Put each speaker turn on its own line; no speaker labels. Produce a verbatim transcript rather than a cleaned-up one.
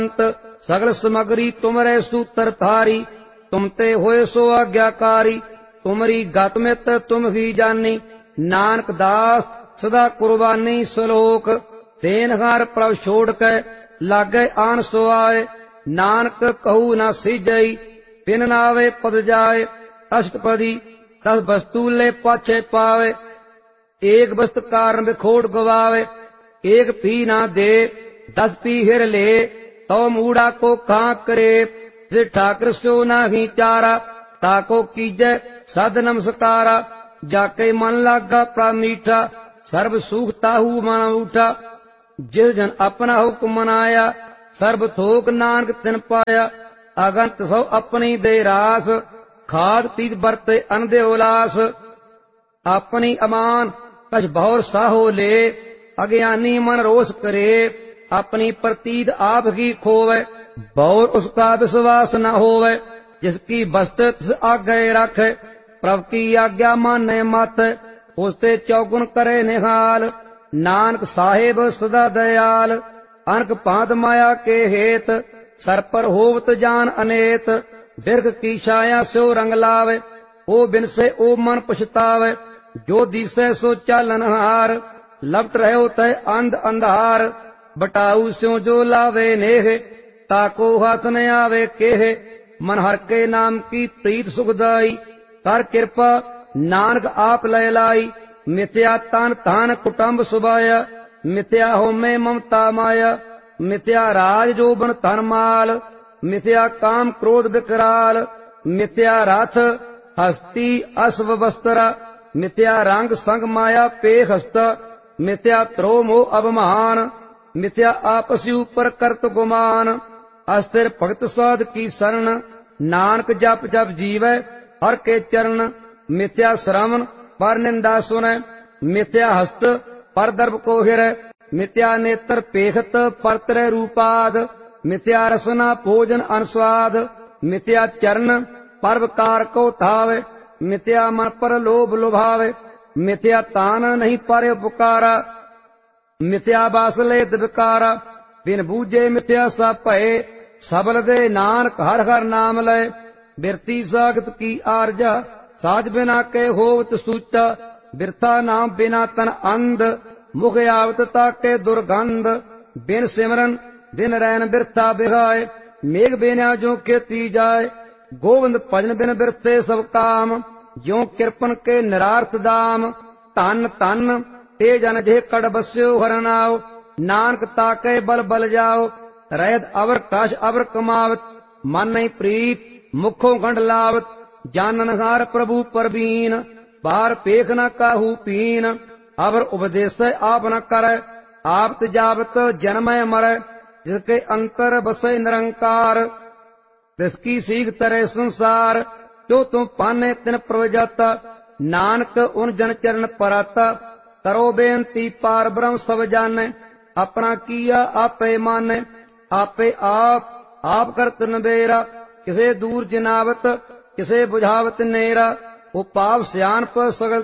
सगल समगरी तुमरे सूत्र धारी, तुम ते होए सो आज्ञाकारी। तुमरी गत मित तुम ही जानी, नानक दास सदा कुर्बानी। सलोक देनहार प्रभ छोड़ कै, लागे आन सो आए। नानक कहू न सीजई, पिन नावे पद जाए। अष्टपदी दस वस्तु ले पाछे पावे, एक वस्त कारण बिखोड़ गवावे। एक पी ना दे दस पी हिर ले, तो मूड़ा को खां करे। जे ठाकर सो नाही चारा, ताको कीजै सद नमस्कारा। जाके मन लागा प्रा मीठा, सर्व सुख ताहू मन उठा। जिस जन अपना हुक्म मनाया, सर्व थोक नानक तिन पाया। अगंत सौ अपनी दे रास, खाद पीत बरते अनदे उलास। अपनी अमान कछ बहुर साहो ले, अज्ञानी मन रोष करे। अपनी प्रतीत आप ही खोवे, बहुर उसका विश्वास न होवे। जिसकी वस्तु तिस आगे रखे, प्रभ की आज्ञा माने मत। उसते चौगुन करे निहाल, नानक साहेब सदा दयाल। अनक पांत माया के हेत, सर पर होवत जान अनेत। बिरख की छाया सो रंग लावे, ओ बिन से ओ मन पछतावे। जो दिसे सो चालनहार, लपट रहो तय अंध अंधार। बटाऊ स्यों जो लावे नेह, ताको हाथ न आवे केह। मन हर के नाम की प्रीत सुखदाई, कर कृपा नानक आप लय लाई। मिथ्या तान तान कुटुंब सुबाया, मिथ्या होमे ममता माया। मिथ्या राज जोबन धन माल, मिथ्या काम क्रोध विकराल। मिथ्या रथ हस्ती अश्व वस्त्र, मिथ्या रंग संग माया पेख हस्ता। मिथ्या त्रो मोह अभिमान, मिथ्या आपसी ऊपर करत गुमान। अस्थिर भगत साध की शरण, नानक जप जप जीवै हर के चरण। मिथ्या श्रवण पर निंदा सुनै, मिथ्या हस्त पर दर्भ को हिरै। मिथ्या नेत्र पेखत पर त्रै रूपाद, मिथ्या रसना भोजन अनुस्वाद। मिथ्या चरण पर्वकार को धावे, मिथ्या मन पर लोभ लुभावे। मिथ्या तान नहीं पर उपकारा, मिथ्या बासले विकारा। बिन बूझे मिथ्या सा भय, सबल दे नानक हर हर नाम लय। बिरती सागत की आरजा, साज बिना के होवत सूचा। बिरथा नाम बिना तन अंध, मुख आवत ताके दुर्गंध। बिन सिमरन दिन रैन बिरथा बिहाय, मेघ बिना जो खेती जाय। गोविंद भजन बिन बिरथे सब काम, ज्यों किरपन के निरार्थ दाम। धन धन ते जन जे कड़ बस्यो हर नाव, नानक ताके बल बल जाओ। रहत अवर काश अवर कमावत, मन नहीं प्रीत मुखों गंढ लावत। जाननहार प्रभु परबीन, बाहर पेख न काहू पीन। अवर उपदेश आप न करे, आप जावत जन्मय मरै। जिसके अंतर बसे निरंकार, तिसकी सीख तरे संसार। जो तुम पाने तिन प्रवजाता, नानक उन जन चरण पराता। करो बेनती पार ब्रह्म सब जाने, अपना किया आपे माने। आपे आप आप करत नबेरा, किसे दूर जिनावत किसे बुझावत नेरा। वो पाप स्यान पर सगल